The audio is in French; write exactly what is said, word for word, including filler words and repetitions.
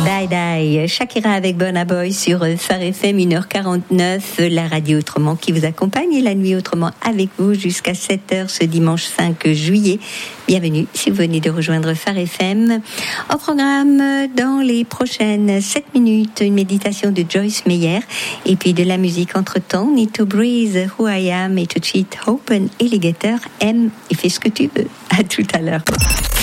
Die Die, Shakira avec Burna Boy sur Phare F M, une heure quarante-neuf, la radio autrement qui vous accompagne et la nuit autrement avec vous jusqu'à sept heures ce dimanche cinq juillet. Bienvenue si vous venez de rejoindre Phare F M. Au programme, dans les prochaines sept minutes, une méditation de Joyce Meyer et puis de la musique entre-temps. Need to Breathe, Who I Am et To Cheat, Hope and Alligator, aime et fais ce que tu veux. À tout à l'heure.